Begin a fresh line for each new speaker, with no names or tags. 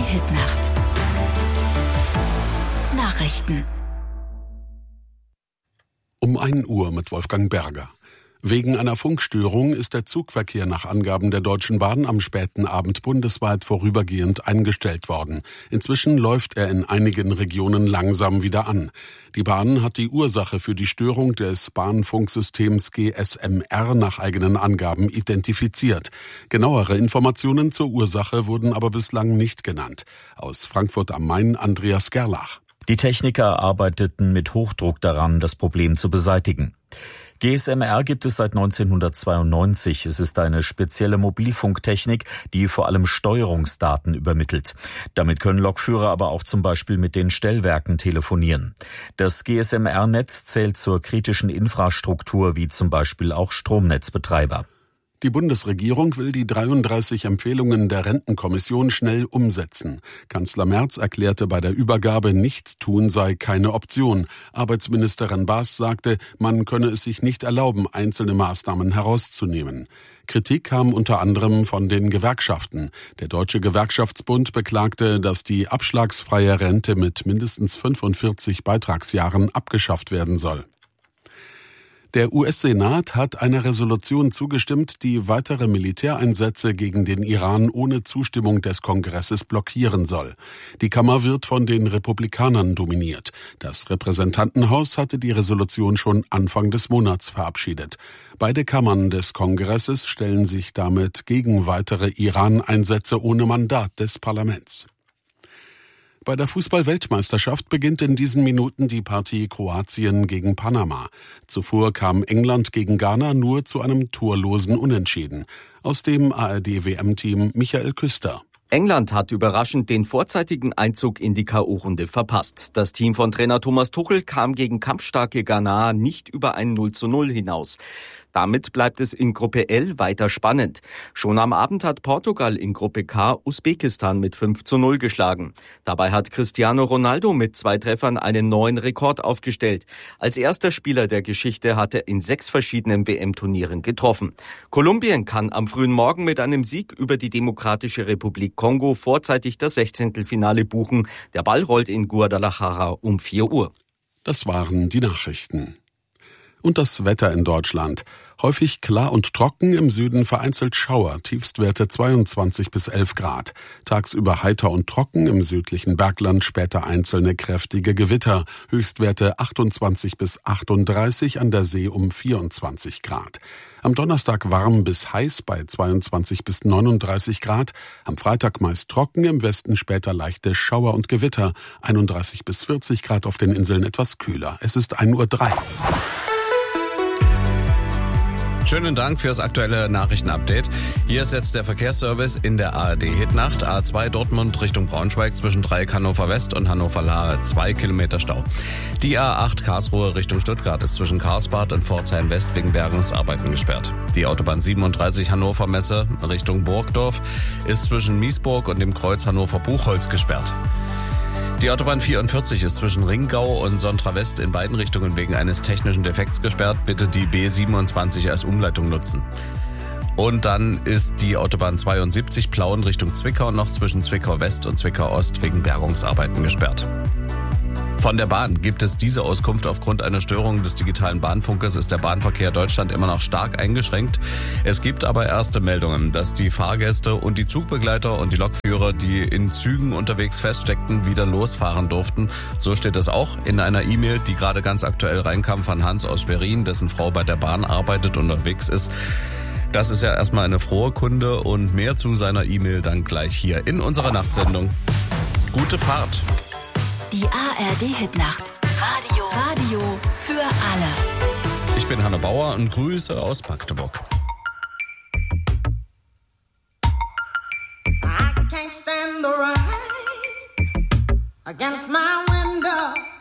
Hitnacht. Nachrichten.
Um 1 Uhr mit Wolfgang Berger. Wegen einer Funkstörung ist der Zugverkehr nach Angaben der Deutschen Bahn am späten Abend bundesweit vorübergehend eingestellt worden. Inzwischen läuft er in einigen Regionen langsam wieder an. Die Bahn hat die Ursache für die Störung des Bahnfunksystems GSM-R nach eigenen Angaben identifiziert. Genauere Informationen zur Ursache wurden aber bislang nicht genannt. Aus Frankfurt am Main Andreas Gerlach.
Die Techniker arbeiteten mit Hochdruck daran, das Problem zu beseitigen. GSM-R gibt es seit 1992. Es ist eine spezielle Mobilfunktechnik, die vor allem Steuerungsdaten übermittelt. Damit können Lokführer aber auch zum Beispiel mit den Stellwerken telefonieren. Das GSM-R-Netz zählt zur kritischen Infrastruktur, wie zum Beispiel auch Stromnetzbetreiber.
Die Bundesregierung will die 33 Empfehlungen der Rentenkommission schnell umsetzen. Kanzler Merz erklärte bei der Übergabe, Nichtstun sei keine Option. Arbeitsministerin Baas sagte, man könne es sich nicht erlauben, einzelne Maßnahmen herauszunehmen. Kritik kam unter anderem von den Gewerkschaften. Der Deutsche Gewerkschaftsbund beklagte, dass die abschlagsfreie Rente mit mindestens 45 Beitragsjahren abgeschafft werden soll. Der US-Senat hat einer Resolution zugestimmt, die weitere Militäreinsätze gegen den Iran ohne Zustimmung des Kongresses blockieren soll. Die Kammer wird von den Republikanern dominiert. Das Repräsentantenhaus hatte die Resolution schon Anfang des Monats verabschiedet. Beide Kammern des Kongresses stellen sich damit gegen weitere Iran-Einsätze ohne Mandat des Parlaments. Bei der Fußball-Weltmeisterschaft beginnt in diesen Minuten die Partie Kroatien gegen Panama. Zuvor kam England gegen Ghana nur zu einem torlosen Unentschieden. Aus dem ARD-WM-Team Michael Küster.
England hat überraschend den vorzeitigen Einzug in die K.O.-Runde verpasst. Das Team von Trainer Thomas Tuchel kam gegen kampfstarke Ghana nicht über ein 0:0 hinaus. Damit bleibt es in Gruppe L weiter spannend. Schon am Abend hat Portugal in Gruppe K Usbekistan mit 5:0 geschlagen. Dabei hat Cristiano Ronaldo mit 2 Treffern einen neuen Rekord aufgestellt. Als erster Spieler der Geschichte hat er in 6 verschiedenen WM-Turnieren getroffen. Kolumbien kann am frühen Morgen mit einem Sieg über die Demokratische Republik Kongo vorzeitig das 16. Finale buchen. Der Ball rollt in Guadalajara um 4 Uhr.
Das waren die Nachrichten. Und das Wetter in Deutschland. Häufig klar und trocken, im Süden vereinzelt Schauer, Tiefstwerte 22 bis 11 Grad. Tagsüber heiter und trocken, im südlichen Bergland später einzelne kräftige Gewitter. Höchstwerte 28 bis 38, an der See um 24 Grad. Am Donnerstag warm bis heiß bei 22 bis 39 Grad. Am Freitag meist trocken, im Westen später leichte Schauer und Gewitter. 31 bis 40 Grad, auf den Inseln etwas kühler. Es ist 1:03 Uhr.
Schönen Dank fürs aktuelle Nachrichtenupdate. Hier ist jetzt der Verkehrsservice in der ARD-Hitnacht. A2 Dortmund Richtung Braunschweig zwischen Dreieck Hannover West und Hannover Lahe. 2 Kilometer Stau. Die A8 Karlsruhe Richtung Stuttgart ist zwischen Karlsbad und Pforzheim West wegen Bergungsarbeiten gesperrt. Die Autobahn 37 Hannover Messe Richtung Burgdorf ist zwischen Miesburg und dem Kreuz Hannover Buchholz gesperrt. Die Autobahn 44 ist zwischen Ringgau und Sontra West in beiden Richtungen wegen eines technischen Defekts gesperrt. Bitte die B27 als Umleitung nutzen. Und dann ist die Autobahn 72 Plauen Richtung Zwickau noch zwischen Zwickau West und Zwickau Ost wegen Bergungsarbeiten gesperrt. Von der Bahn gibt es diese Auskunft: Aufgrund einer Störung des digitalen Bahnfunkes ist der Bahnverkehr Deutschland immer noch stark eingeschränkt. Es gibt aber erste Meldungen, dass die Fahrgäste und die Zugbegleiter und die Lokführer, die in Zügen unterwegs feststeckten, wieder losfahren durften. So steht es auch in einer E-Mail, die gerade ganz aktuell reinkam von Hans aus Schwerin, dessen Frau bei der Bahn arbeitet und unterwegs ist. Das ist ja erstmal eine frohe Kunde, und mehr zu seiner E-Mail dann gleich hier in unserer Nachtsendung. Gute Fahrt!
Die ARD-Hitnacht. Radio für alle.
Ich bin Hanno Bauer und Grüße aus Magdeburg.
I can't stand the rain against my window.